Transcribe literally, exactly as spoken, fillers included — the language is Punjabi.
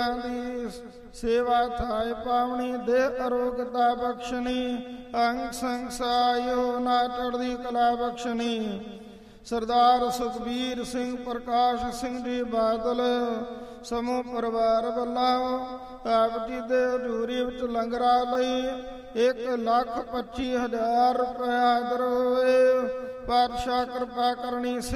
ਸੇਵਕਾਂ ਦੀ ਸੇਵਾ ਥਾਇ ਪਾਵਣੀ, ਦੇ ਅਰੋਗਤਾ ਬਖਸ਼ਣੀ, ਅੰਗ ਸੰਗ ਸਾਇਓ ਨਾ ਚੜ੍ਹਦੀ ਕਲਾ ਬਖਸ਼ਣੀ। ਸਰਦਾਰ ਸੁਖਬੀਰ ਸਿੰਘ ਪ੍ਰਕਾਸ਼ ਸਿੰਘ ਜੀ ਬਾਦਲ ਸਮੂਹ ਪਰਿਵਾਰ ਵੱਲੋਂ ਆਪ ਜੀ ਦੇ ਹਜ਼ੂਰੀ ਵਿੱਚ ਲੰਗਰਾਂ ਲਈ ਇੱਕ ਲੱਖ ਪੱਚੀ ਹਜ਼ਾਰ ਰੁਪਇਆ ਦਰ ਹੋਏ। ਪਾਤਸ਼ਾਹ ਕਿਰਪਾ ਕਰਨੀ।